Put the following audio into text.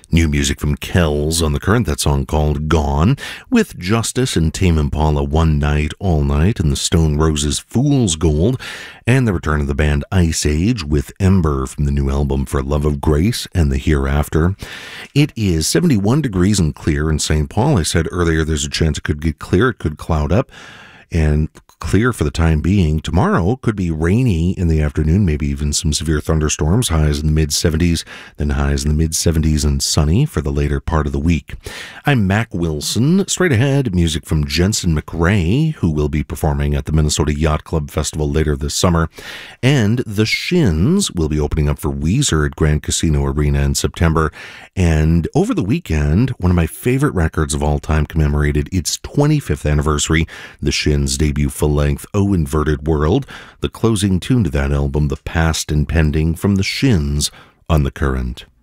New music from Kells on the Current, that song called Gone, with Justice and Tame Impala One Night, All Night, and the Stone Roses Fool's Gold, and the return of the band Ice Age with Ember from the new album For Love of Grace and the Hereafter. It is 71 degrees and clear in St. Paul. I said earlier there's a chance it could get clear, it could cloud up, and clear for the time being. Tomorrow could be rainy in the afternoon, maybe even some severe thunderstorms, highs in the mid-70s, then highs in the mid-70s and sunny for the later part of the week. I'm Mac Wilson. Straight ahead, music from Jensen McRae, who will be performing at the Minnesota Yacht Club Festival later this summer, and The Shins will be opening up for Weezer at Grand Casino Arena in September. And over the weekend, one of my favorite records of all time commemorated its 25th anniversary, The Shins' debut full-length O Inverted World, the closing tune to that album, The Past Impending, from The Shins on The Current.